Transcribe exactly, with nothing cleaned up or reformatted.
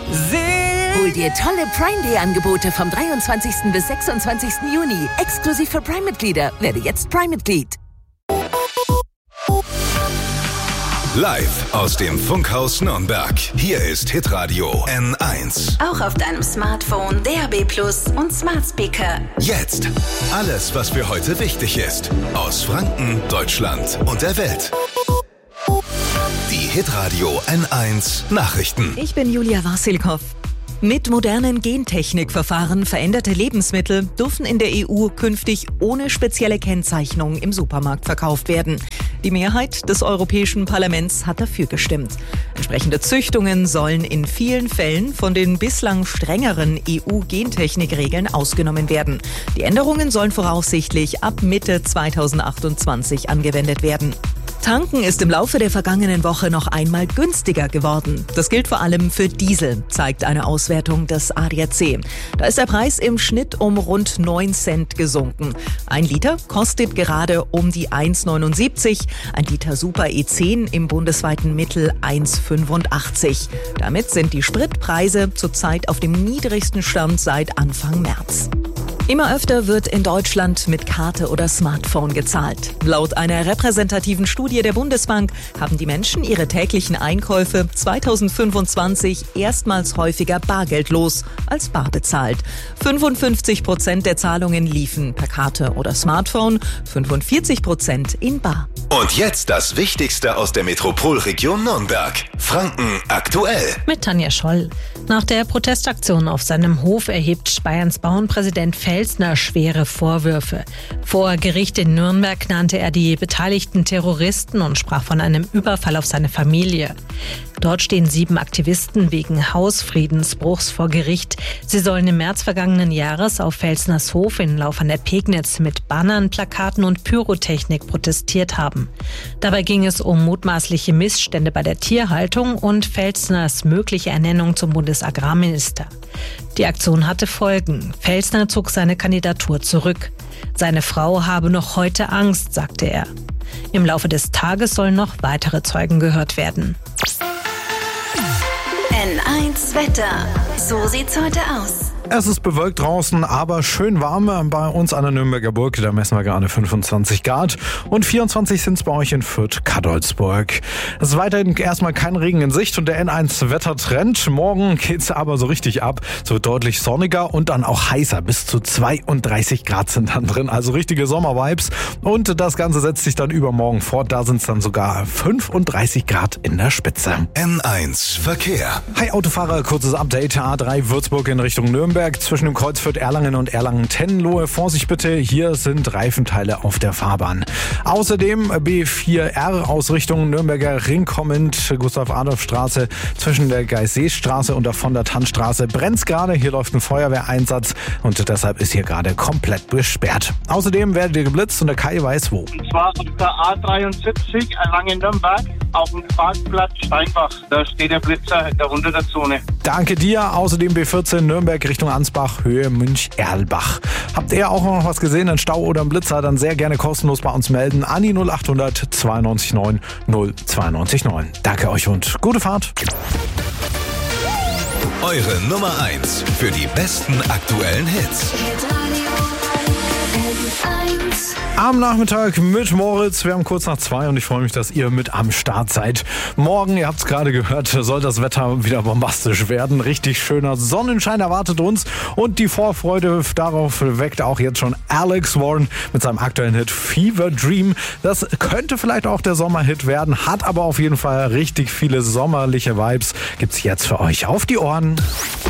Hol dir tolle Prime-Day-Angebote vom dreiundzwanzigsten bis sechsundzwanzigsten Juni. Exklusiv für Prime-Mitglieder. Werde jetzt Prime-Mitglied. Live aus dem Funkhaus Nürnberg. Hier ist Hitradio N eins. Auch auf deinem Smartphone, D A B Plus und Smart Speaker. Jetzt alles, was für heute wichtig ist. Aus Franken, Deutschland und der Welt. Die Hitradio N eins Nachrichten. Ich bin Julia Wassilkow. Mit modernen Gentechnikverfahren veränderte Lebensmittel dürfen in der E U künftig ohne spezielle Kennzeichnung im Supermarkt verkauft werden. Die Mehrheit des Europäischen Parlaments hat dafür gestimmt. Entsprechende Züchtungen sollen in vielen Fällen von den bislang strengeren E U-Gentechnikregeln ausgenommen werden. Die Änderungen sollen voraussichtlich ab Mitte zweitausendachtundzwanzig angewendet werden. Tanken ist im Laufe der vergangenen Woche noch einmal günstiger geworden. Das gilt vor allem für Diesel, zeigt eine Auswertung des A D A C. Da ist der Preis im Schnitt um rund neun Cent gesunken. Ein Liter kostet gerade um die eins Komma neunundsiebzig, ein Liter Super E zehn im bundesweiten Mittel eins Komma fünfundachtzig. Damit sind die Spritpreise zurzeit auf dem niedrigsten Stand seit Anfang März. Immer öfter wird in Deutschland mit Karte oder Smartphone gezahlt. Laut einer repräsentativen Studie der Bundesbank haben die Menschen ihre täglichen Einkäufe zweitausendfünfundzwanzig erstmals häufiger bargeldlos als bar bezahlt. fünfundfünfzig Prozent der Zahlungen liefen per Karte oder Smartphone, fünfundvierzig Prozent in bar. Und jetzt das Wichtigste aus der Metropolregion Nürnberg. Franken aktuell. Mit Tanja Scholl. Nach der Protestaktion auf seinem Hof erhebt Bayerns Bauernpräsident Felsner schwere Vorwürfe. Vor Gericht in Nürnberg nannte er die beteiligten Terroristen und sprach von einem Überfall auf seine Familie. Dort stehen sieben Aktivisten wegen Hausfriedensbruchs vor Gericht. Sie sollen im März vergangenen Jahres auf Felsners Hof in Lauf an der Pegnitz mit Bannern, Plakaten und Pyrotechnik protestiert haben. Dabei ging es um mutmaßliche Missstände bei der Tierhaltung und Felsners mögliche Ernennung zum Bundesagrarminister. Die Aktion hatte Folgen. Felsner zog seine Kandidatur zurück. Seine Frau habe noch heute Angst, sagte er. Im Laufe des Tages sollen noch weitere Zeugen gehört werden. N eins Wetter. So sieht's heute aus. Es ist bewölkt draußen, aber schön warm bei uns an der Nürnberger Burg. Da messen wir gerade fünfundzwanzig Grad und vierundzwanzig sind es bei euch in Fürth-Kadolsburg. Es ist weiterhin erstmal kein Regen in Sicht und der N eins Wettertrend. Morgen geht's aber so richtig ab. Es wird deutlich sonniger und dann auch heißer. Bis zu zweiunddreißig Grad sind dann drin. Also richtige Sommervibes. Und das Ganze setzt sich dann übermorgen fort. Da sind es dann sogar fünfunddreißig Grad in der Spitze. N eins Verkehr. Hi Autofahrer, kurzes Update. A drei Würzburg in Richtung Nürnberg. Zwischen dem Kreuz Fürth-Erlangen und Erlangen-Tenlohe. Vorsicht bitte, hier sind Reifenteile auf der Fahrbahn. Außerdem B vier R aus Richtung Nürnberger Ring kommend, Gustav-Adolf-Straße zwischen der Geisseestraße und der von der Tannstraße brennt's gerade. Hier läuft ein Feuerwehreinsatz und deshalb ist hier gerade komplett gesperrt. Außerdem werdet ihr geblitzt und der Kai weiß wo. Und zwar auf der A dreiundsiebzig Erlangen-Nürnberg auf dem Parkplatz Steinbach. Da steht der Blitzer in der Runde der Zone. Danke dir. Außerdem B vierzehn Nürnberg Richtung Ansbach, Höhe Münch-Erlbach. Habt ihr auch noch was gesehen, einen Stau oder einen Blitzer, dann sehr gerne kostenlos bei uns melden. An die null achthundert zweiundneunzig neun null zweiundneunzig neun. Danke euch und gute Fahrt. Eure Nummer eins für die besten aktuellen Hits. Am Nachmittag mit Moritz. Wir haben kurz nach zwei und ich freue mich, dass ihr mit am Start seid. Morgen, ihr habt es gerade gehört, soll das Wetter wieder bombastisch werden. Richtig schöner Sonnenschein erwartet uns und die Vorfreude darauf weckt auch jetzt schon Alex Warren mit seinem aktuellen Hit Fever Dream. Das könnte vielleicht auch der Sommerhit werden, hat aber auf jeden Fall richtig viele sommerliche Vibes. Gibt's jetzt für euch auf die Ohren.